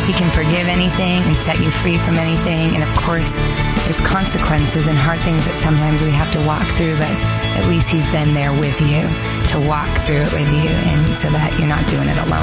He can forgive anything and set you free from anything. And of course, there's consequences and hard things that sometimes we have to walk through, but at least he's then there with you to walk through it with you, and so that you're not doing it alone.